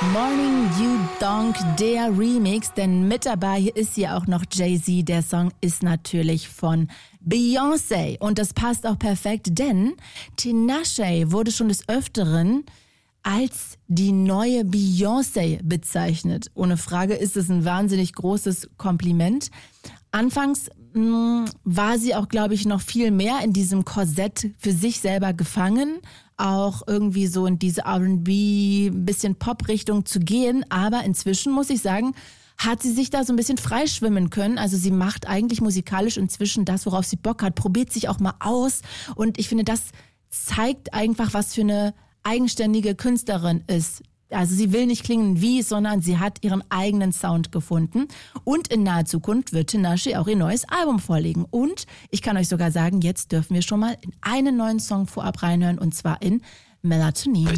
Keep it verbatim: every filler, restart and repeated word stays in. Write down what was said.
Morning You Donk, der Remix, denn mit dabei ist hier auch noch Jay-Z. Der Song ist natürlich von Beyoncé und das passt auch perfekt, denn Tinashe wurde schon des Öfteren als die neue Beyoncé bezeichnet. Ohne Frage ist es ein wahnsinnig großes Kompliment. Anfangs mh, war sie auch, glaube ich, noch viel mehr in diesem Korsett für sich selber gefangen, auch irgendwie so in diese R and B, bisschen Pop-Richtung zu gehen. Aber inzwischen, muss ich sagen, hat sie sich da so ein bisschen freischwimmen können. Also sie macht eigentlich musikalisch inzwischen das, worauf sie Bock hat, probiert sich auch mal aus. Und ich finde, das zeigt einfach, was für eine eigenständige Künstlerin ist. Also sie will nicht klingen wie, sondern sie hat ihren eigenen Sound gefunden. Und in naher Zukunft wird Tinashe auch ihr neues Album vorlegen. Und ich kann euch sogar sagen, jetzt dürfen wir schon mal in einen neuen Song vorab reinhören, und zwar in Melatonin.